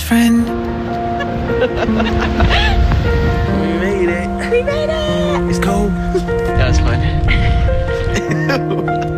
friend. We made it. We made it! It's cold. That was fun.